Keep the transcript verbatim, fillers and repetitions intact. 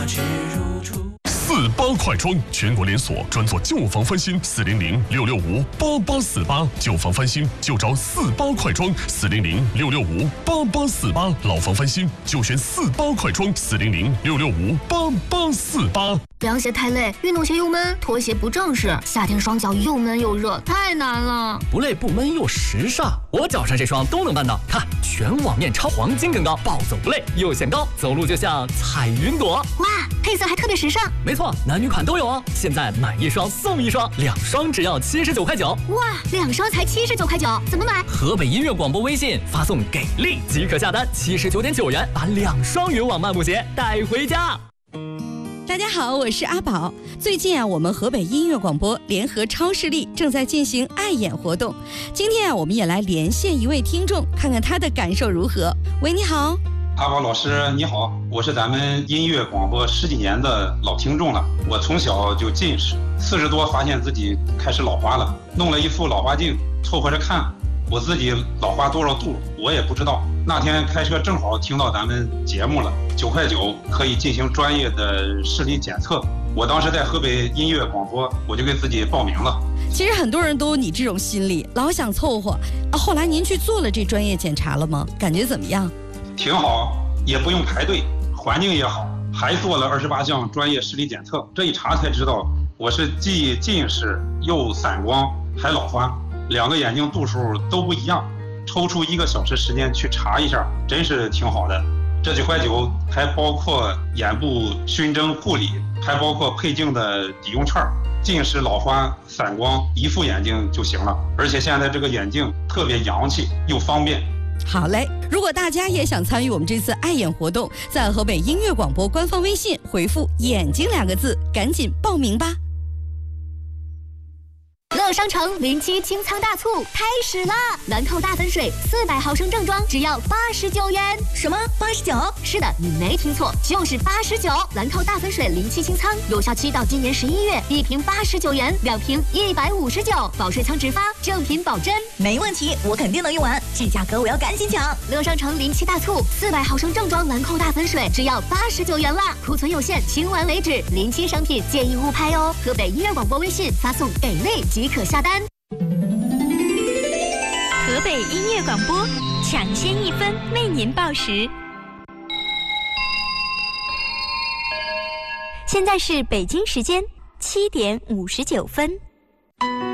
屈如初。 四八快装，全国连锁，专做旧房翻新，四零零六六五八八四八，旧房翻新就找四八快装，四零零六六五八八四八，老房翻新就选四八快装，四零零六六五八八四八。 凉鞋太累，运动鞋又闷，拖鞋不正式，夏天双脚又闷又热，太难了。 不累不闷又时尚，我脚上这双都能办到。看，全网面超黄金跟高，暴走不累又显高，走路就像彩云朵。 哇，配色还特别时尚。 没错，男女款都有哦。现在买一双送一双，两双只要七十九块九。 哇，两双才七十九块九，怎么买？ 河北音乐广播微信发送“给力”即可下单，七十九点九元把两双云网漫步鞋带回家。 大家好，我是阿宝。最近啊，我们河北音乐广播联合超视力正在进行爱眼活动。今天啊，我们也来连线一位听众，看看他的感受如何。喂，你好。 阿宝老师你好，我是咱们音乐广播十几年的老听众了。我从小就近视，四十多发现自己开始老花了，弄了一副老花镜凑合着看，我自己老花多少度我也不知道。那天开车正好听到咱们节目了，九块九可以进行专业的视力检测。我当时在河北音乐广播，我就给自己报名了。 其实很多人都有你这种心理，老想凑合啊。后来您去做了这专业检查了吗？感觉怎么样？ 挺好，也不用排队，环境也好，还做了二十八项专业视力检测。这一查才知道，我是既近视又散光还老花，两个眼睛度数都不一样。抽出一个小时时间去查一下，真是挺好的。这九块九还包括眼部熏蒸护理，还包括配镜的抵用券，近视、老花、散光一副眼镜就行了。而且现在这个眼镜特别洋气又方便。 好嘞，如果大家也想参与我们这次爱眼活动，在河北音乐广播官方微信回复眼睛两个字，赶紧报名吧。 乐商城零七清仓大促开始啦！兰蔻大粉水四百毫升正装只要八十九元。什么？八十九？是的，你没听错，就是八十九。兰蔻大粉水零七清仓有效期到今年十一月，一瓶八十九元，两瓶一百五十九，保水仓直发，正品保真。 没问题，我肯定能用完，这价格我要赶紧抢。 乐商城零七大促，四百毫升正装兰蔻大粉水只要八十九元啦，库存有限，清完为止。零七商品建议勿拍哦。河北音乐广播微信发送给力即可下单。 河北音乐广播抢先一分为您报时。现在是北京时间七点五十九分。